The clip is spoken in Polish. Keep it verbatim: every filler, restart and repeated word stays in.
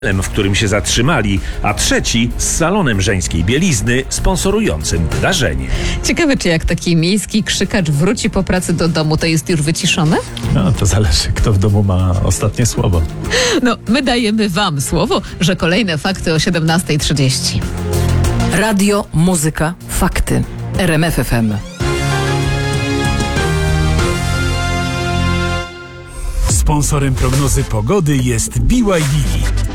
w którym się zatrzymali, a trzeci z salonem żeńskiej bielizny sponsorującym wydarzenie. Ciekawe, czy jak taki miejski krzykacz wróci po pracy do domu, to jest już wyciszony? No, to zależy, kto w domu ma ostatnie słowo. No, my dajemy wam słowo, że kolejne fakty o siedemnasta trzydzieści. Radio, muzyka, fakty. R M F F M. Sponsorem prognozy pogody jest B Y D.